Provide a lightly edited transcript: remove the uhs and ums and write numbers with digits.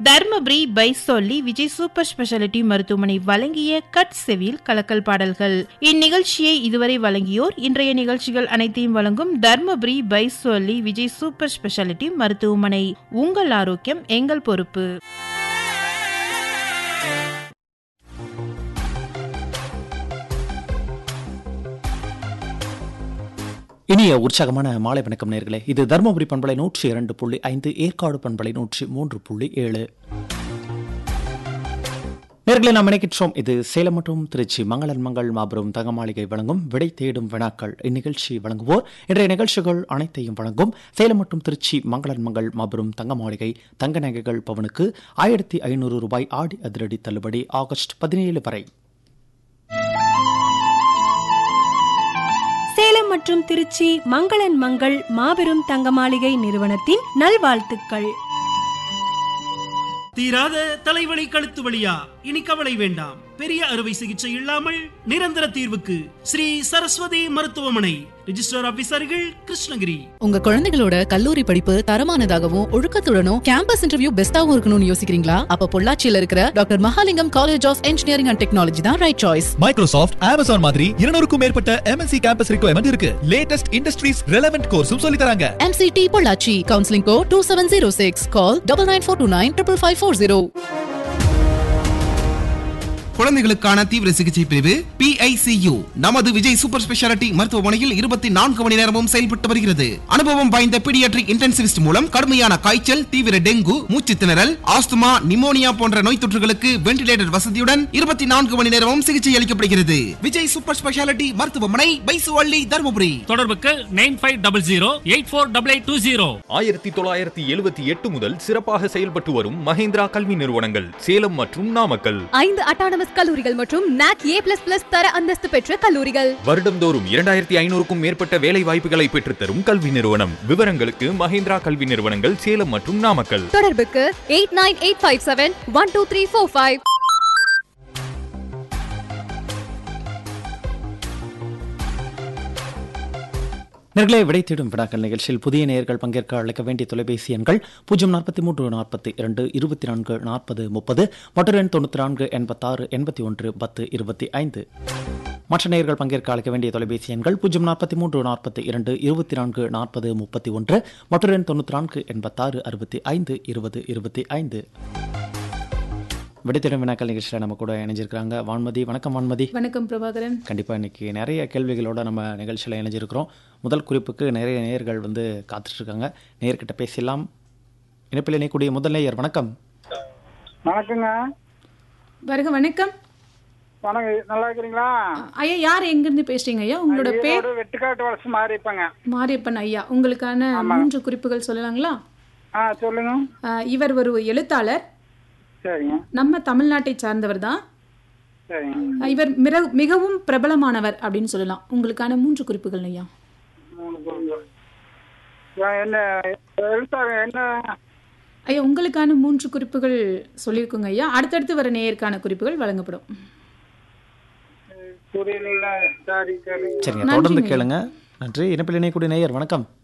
Dharmapuri பைசோலி Vijay super speciality மருத்துவமனை வழங்கிய cut செவில் கலக்கல் பாடல்கள். இந்நிகழ்ச்சியை இதுவரை வழங்கியோர் இன்றைய நிகழ்ச்சிகள் அனைத்தையும் வழங்கும் தர்மபுரி பைசோலி விஜய் சூப்பர் ஸ்பெஷாலிட்டி மருத்துவமனை. உங்கள் ஆரோக்கியம் எங்கள் பொறுப்பு. இனிய உற்சாகமான மாலை வணக்கம் நேயர்களே. இது தர்மபுரி பண்பலை 102.5, ஏற்காடு பண்பலை 103.7. நேயர்களே, நாம் இணைக்கின்றோம். இது சேலம் மற்றும் திருச்சி மங்களன் மங்கள் மாபெரும் தங்க மாளிகை வழங்கும் விடை தேடும் வினாக்கள். இந்நிகழ்ச்சி வழங்குவோர் இன்றைய நிகழ்ச்சிகள் அனைத்தையும் வழங்கும் சேலம் மற்றும் திருச்சி மங்களன் மங்கள் மாபெரும் தங்க மாளிகை. தங்க நகைகள் பவனுக்கு 1500 ரூபாய் ஆடி அதிரடி தள்ளுபடி ஆகஸ்ட் 17 வரை. சேலம் மற்றும் திருச்சி மங்களன் மங்கள் மாபெரும் தங்க மாளிகை நிறுவனத்தின் நல்வாழ்த்துக்கள். தீராத தலைவலி கழுத்து வலியா? இனி கவலை வேண்டாம். பெரிய அறுவை சிகிச்சை இல்லாமல் நிரந்தர தீர்வுக்கு ஸ்ரீ சரஸ்வதி மருத்துவமனை. ரிஜிஸ்டர் ஆபீசர்கள் கிருஷ்ணகிரி. உங்க குழந்தைகளோட கல்லூரி படிப்பு தரமானதாகவும் ஒழுக்கத்துடனும் கேம்பஸ் இன்டர்வியூ பெஸ்டாவும் இருக்கணும்னு யோசிக்கிறீங்களா? அப்ப பொள்ளாச்சியில இருக்கிற doctor Mahalingam college of engineering and technology தான் ரைட் சாய்ஸ். மைக்ரோசாஃப்ட், அமேசான் மாதிரி 200க்கும் மேற்பட்ட MNC கேம்பஸ் ரிக்வயர்மெண்ட் இருக்கு. லேட்டஸ்ட் இண்டஸ்ட்ரீஸ் ரெலவென்ட் கோர்ஸும் சொல்லி தராங்க. MCT பொள்ளாச்சி. Counselling code 2706. கால் 9942955540. குழந்தைகளுக்கான தீவிர சிகிச்சை பிரிவு PICU நமது விஜய் சூப்பர் ஸ்பெஷாலிட்டி மருத்துவமனையில் 24 மணி நேரமும் செயல்பட்டு வருகிறது. அனுபவம் வாய்ந்த பீடியாட்ரிக் இன்டென்சிவிஸ்ட் மூலம் கடுமையான காய்ச்சல், தீவிர டெங்கு, மூச்சு திணறல், ஆஸ்துமா, நிமோனியா போன்ற நோய் தொற்றுகளுக்கு வென்டிலேட்டர் வசதியுடன் 24 மணி நேரமும் சிகிச்சை அளிக்கப்படுகிறது. விஜய் சூப்பர் ஸ்பெஷாலிட்டி மருத்துவமனை, பைசுவள்ளி, தர்மபுரி. தொடர்புக்கு 9500848820. 1978 முதல் சிறப்பாக செயல்பட்டு வரும் மஹேந்திரா கல்வி நிறுவனங்கள் சேலம் மற்றும் நாமக்கல். 5 அட்டானமஸ் கல்லூரிகள் மற்றும் NAC A++ தர அந்தஸ்து பெற்ற கல்லூரிகள். வருடந்தோறும் 2500க்கும் மேற்பட்ட வேலை வாய்ப்புகளை பெற்றுத்தரும் கல்வி நிறுவனம். விவரங்களுக்கு மஹேந்திரா கல்வி நிறுவனங்கள் சேலம் மற்றும் நாமக்கல். தொடர்புக்கு 8985712345. நேயர்களே, விடை தேடும் வினாக்கள் நிகழ்ச்சியில் புதிய நேயர்கள் பங்கேற்க அழைக்க வேண்டிய தொலைபேசி எண்கள் 04342 24 40 30 மற்றும் 94 86 81 10 25. மற்ற நேயர்கள் பங்கேற்க அழைக்க வேண்டிய தொலைபேசி எண்கள் 04342 24 40 31 மற்றும் 94 86 65 20 25. விடைத்தேடும் வினாக்கள் நிகழ்ச்சியில் நம்ம கூட இணைஞ்சிருக்கிறாங்க வான்மதி. வணக்கம் வான்மதி. வணக்கம் பிரபாகரன். கண்டிப்பாக இன்னைக்கு நிறைய கேள்விகளோட நம்ம நிகழ்ச்சியில் இணைஞ்சிருக்கிறோம். முதல் குறிப்புக்கு நிறைய நேயர்கள் காத்துட்ருக்காங்க. நேயர்கிட்ட பேசலாம். இணைப்பில் இணையக்கூடிய முதல் நேயர். வணக்கம். வணக்கங்க. வருக. வணக்கம். வணக்கம். நல்லா இருக்கிறீங்களா ஐயா? யார் எங்கிருந்து பேசுறீங்க ஐயா? உங்களோட பேர்? வெட்டுக்காட்டு வளர்ச்சி மாரியப்பங்க. மாரியப்பன் ஐயா, உங்களுக்கான 3 குறிப்புகள் சொல்லலாங்களா? சொல்லுங்க. இவர் ஒரு எழுத்தாளர். சரிங்க. நம்ம தமிழ்நாட்டை சார்ந்தவர் தான். சரிங்க. இவர் மிகவும் பிரபலமானவர் அப்படின்னு சொல்லலாம். உங்களுக்கான 3 குறிப்புகள் ஐயா. என்ன ஐயா, உங்களுக்கான 3 குறிப்புகள் சொல்லியிருக்குங்க ஐயா. அடுத்தடுத்து வர நேயருக்கான குறிப்புகள் வழங்கப்படும். சரிங்க, தொடர்ந்து கேளுங்க. நன்றி. இணைப்பில் இணையக்கூடிய நேயர். வணக்கம்.